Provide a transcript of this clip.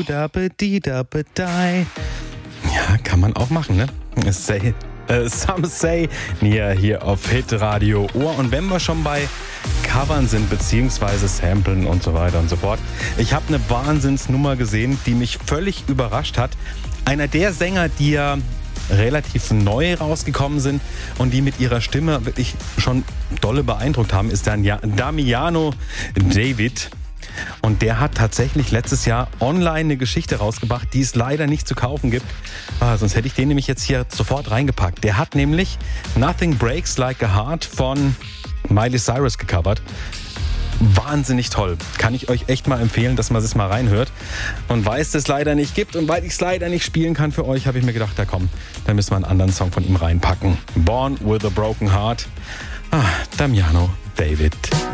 Dudabedidabedei. Ja, kann man auch machen, ne? Some say hier auf Hitradio Ohr. Und wenn wir schon bei Covern sind, beziehungsweise Samplen und so weiter und so fort. Ich habe eine Wahnsinnsnummer gesehen, die mich völlig überrascht hat. Einer der Sänger, die ja relativ neu rausgekommen sind und die mit ihrer Stimme wirklich schon dolle beeindruckt haben, ist dann Damiano David. Und der hat tatsächlich letztes Jahr online eine Geschichte rausgebracht, die es leider nicht zu kaufen gibt. Sonst hätte ich den nämlich jetzt hier sofort reingepackt. Der hat nämlich Nothing Breaks Like a Heart von Miley Cyrus gecovert. Wahnsinnig toll. Kann ich euch echt mal empfehlen, dass man es mal reinhört. Und weil es das leider nicht gibt und weil ich es leider nicht spielen kann für euch, habe ich mir gedacht, da komm, dann müssen wir einen anderen Song von ihm reinpacken. Born with a Broken Heart. Damiano David.